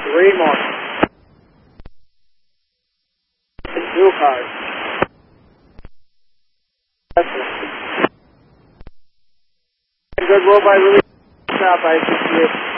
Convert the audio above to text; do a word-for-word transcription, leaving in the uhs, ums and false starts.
Three more. Two cars. Good roll by Louis. Stop, I appreciate it.